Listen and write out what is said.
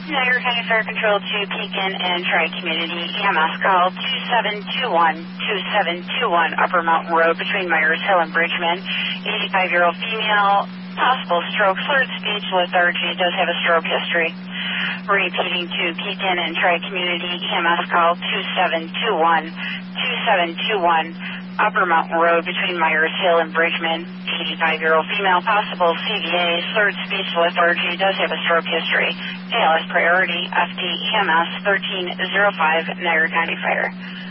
Niagara County Fire Control to Pekin and Tri-Community EMS call 2721 Upper Mountain Road between Myers Hill and Bridgman. 85-year-old female, possible stroke, slurred speech, lethargy, does have a stroke history. Repeating to Pekin and Tri-Community EMS call 2721 Upper Mountain Road between Myers Hill and Bridgman. 85-year-old female, possible CVA, slurred speech, lethargy, does have a stroke history. ALS priority, FD EMS 1305, Niagara County Fire.